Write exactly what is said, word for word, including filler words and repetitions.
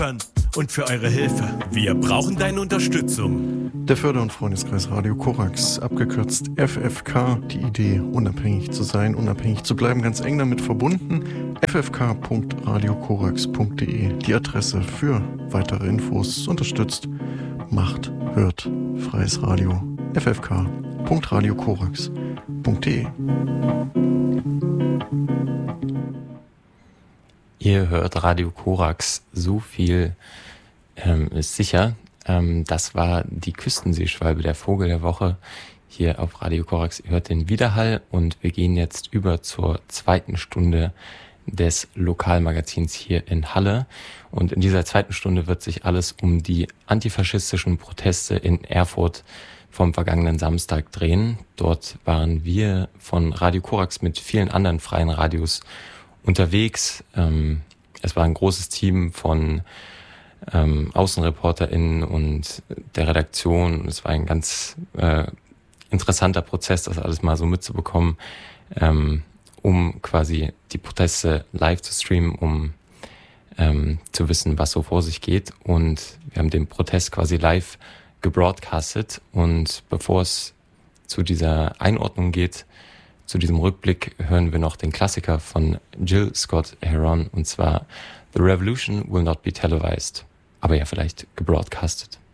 und für eure Hilfe. Wir brauchen deine Unterstützung. Der Förder- und Freundeskreis Radio Korax, abgekürzt F F K, die Idee, unabhängig zu sein, unabhängig zu bleiben, ganz eng damit verbunden. f f k punkt radio korax punkt d e, die Adresse für weitere Infos, unterstützt, macht, hört, freies Radio, f f k punkt radio korax punkt d e. Ihr hört Radio Korax, so viel ähm, ist sicher. Ähm, das war die Küstenseeschwalbe, der Vogel der Woche, hier auf Radio Korax. Ihr hört den Widerhall und wir gehen jetzt über zur zweiten Stunde des Lokalmagazins hier in Halle. Und in dieser zweiten Stunde wird sich alles um die antifaschistischen Proteste in Erfurt vom vergangenen Samstag drehen. Dort waren wir von Radio Korax mit vielen anderen freien Radios unterwegs. Ähm, es war ein großes Team von ähm, AußenreporterInnen und der Redaktion. Es war ein ganz äh, interessanter Prozess, das alles mal so mitzubekommen, ähm, um quasi die Proteste live zu streamen, um ähm, zu wissen, was so vor sich geht. Und wir haben den Protest quasi live gebroadcastet. Und bevor es zu dieser Einordnung geht, zu diesem Rückblick, hören wir noch den Klassiker von Jill Scott Heron, und zwar The Revolution Will Not Be Televised, aber ja vielleicht gebroadcastet.